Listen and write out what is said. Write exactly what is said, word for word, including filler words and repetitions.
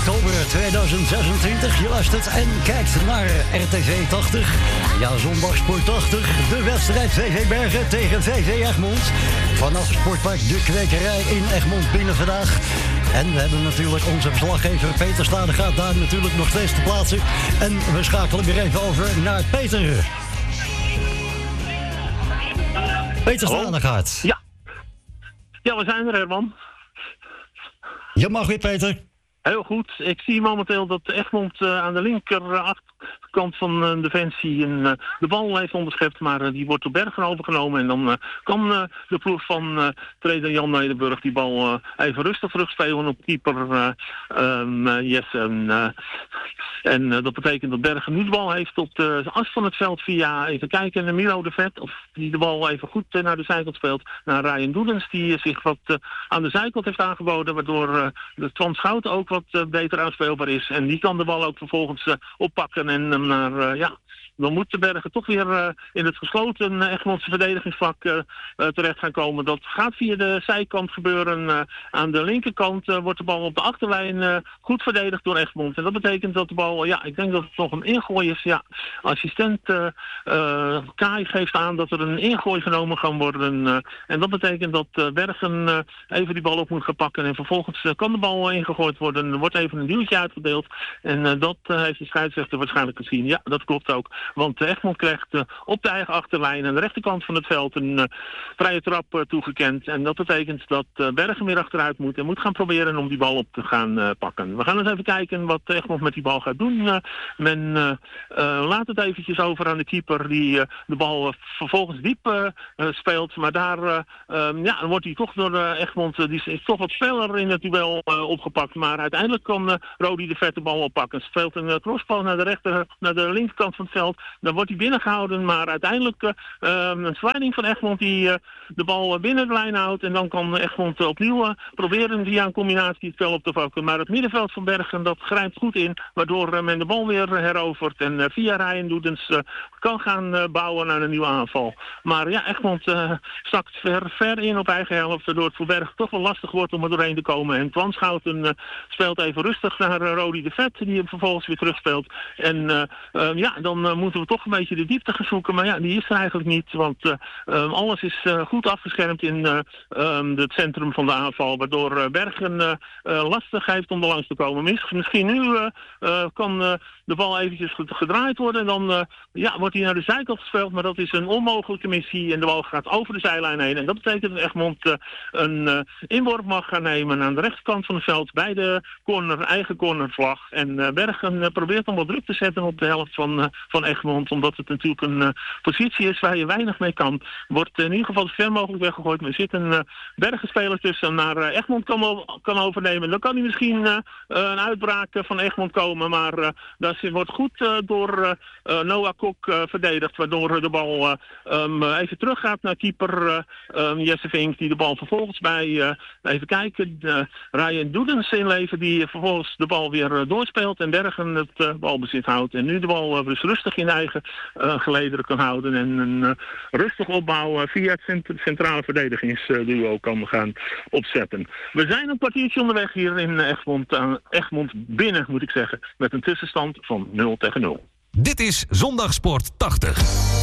oktober tweeduizend zesentwintig. Je luistert en kijkt naar R T V tachtig. Ja, Zondagsport tachtig. De wedstrijd V V Bergen tegen V V Egmond. Vanaf Sportpark De Kwekerij in Egmond binnen vandaag. En we hebben natuurlijk onze verslaggever Peter Stade gaat daar natuurlijk nog steeds te plaatsen. En we schakelen weer even over naar Peter. Peter Stade gaat. Ja. Ja, we zijn er, Herman. Je mag weer, Peter. Heel goed. Ik zie momenteel dat Egmond uh, aan de linkerachterkant van uh, Defensie een, uh, de bal heeft onderschept, maar uh, die wordt door Bergen overgenomen. En dan uh, kan uh, de ploeg van uh, trainer Jan Nederburg die bal uh, even rustig terugspelen op keeper uh, um, uh, Jesse. Uh, en uh, dat betekent dat Bergen nu de bal heeft op de as van het veld via, even kijken, naar Milo de Vet. Of die de bal even goed uh, naar de zijkant speelt. Naar Ryan Doedens, die uh, zich wat uh, aan de zijkant heeft aangeboden, waardoor uh, de Twan Schouten ook wat uh, beter aanspeelbaar is. En die kan de bal ook vervolgens uh, oppakken en uh, naar, uh, ja... Dan moet de Bergen toch weer uh, in het gesloten uh, Egmondse verdedigingsvak uh, uh, terecht gaan komen. Dat gaat via de zijkant gebeuren. Uh, aan de linkerkant uh, wordt de bal op de achterlijn uh, goed verdedigd door Egmond. En dat betekent dat de bal, uh, ja, ik denk dat het nog een ingooi is. Ja, assistent uh, uh, Kai geeft aan dat er een ingooi genomen kan worden. Uh, en dat betekent dat uh, Bergen uh, even die bal op moet gaan pakken. En vervolgens uh, kan de bal uh, ingegooid worden. Er wordt even een duwtje uitgedeeld. En uh, dat uh, heeft de scheidsrechter waarschijnlijk gezien. Ja, dat klopt ook. Want Egmond krijgt uh, op de eigen achterlijn aan de rechterkant van het veld een uh, vrije trap uh, toegekend. En dat betekent dat uh, Bergen weer achteruit moet en moet gaan proberen om die bal op te gaan uh, pakken. We gaan eens even kijken wat Egmond met die bal gaat doen. Uh, men uh, uh, laat het eventjes over aan de keeper die uh, de bal uh, vervolgens diep uh, uh, speelt. Maar daar uh, um, ja, dan wordt hij toch door uh, Egmond, uh, die is toch wat sneller in het duel uh, opgepakt. Maar uiteindelijk kan uh, Rodi de Vet de bal oppakken. Speelt een uh, crossbal naar de, rechter, naar de linkerkant van het veld. Dan wordt hij binnengehouden, maar uiteindelijk uh, een sliding van Egmond die uh, de bal binnen de lijn houdt. En dan kan Egmond uh, opnieuw uh, proberen via een combinatie het spel op te vakken. Maar het middenveld van Bergen dat grijpt goed in, waardoor uh, men de bal weer herovert. En uh, via Ryan Doedens uh, kan gaan uh, bouwen aan een nieuwe aanval. Maar ja, Egmond uh, zakt ver, ver in op eigen helft, waardoor het voor Bergen toch wel lastig wordt om er doorheen te komen. En Twan Schouten uh, speelt even rustig naar uh, Rodi de Vet, die hem vervolgens weer terugspeelt. En uh, uh, ja, dan uh, moeten we toch een beetje de diepte gaan zoeken, maar ja, die is er eigenlijk niet, want uh, um, alles is uh, goed afgeschermd in uh, um, het centrum van de aanval, waardoor uh, Bergen uh, uh, lastig heeft om er langs te komen. Miss, misschien nu uh, uh, kan uh, de bal eventjes gedraaid worden en dan uh, ja, wordt hij naar de zijkant gespeeld, maar dat is een onmogelijke missie en de bal gaat over de zijlijn heen. En dat betekent dat Egmond uh, een uh, inworp mag gaan nemen aan de rechterkant van het veld bij de corner, eigen cornervlag. En uh, Bergen uh, probeert dan wat druk te zetten op de helft van, uh, van Egmond, omdat het natuurlijk een uh, positie is waar je weinig mee kan. Wordt uh, in ieder geval zo ver mogelijk weggegooid. Er zit een uh, Bergenspeler tussen, maar uh, Egmond kan, kan overnemen. Dan kan hij misschien uh, een uitbraak uh, van Egmond komen, maar uh, dat wordt goed uh, door uh, uh, Noah Kok uh, verdedigd, waardoor uh, de bal uh, um, even teruggaat naar keeper uh, um, Jesse Vink, die de bal vervolgens bij, uh, even kijken, uh, Ryan Doedens inlevert, die vervolgens de bal weer uh, doorspeelt en Bergen het uh, balbezit houdt. En nu de bal uh, dus rustig in eigen uh, gelederen kan houden en een uh, rustig opbouw uh, via het cent- centrale verdedigingsduo kan gaan opzetten. We zijn een kwartiertje onderweg hier in Egmond, uh, Egmond binnen, moet ik zeggen, met een tussenstand van nul tegen nul. Dit is Zondagsport tachtig.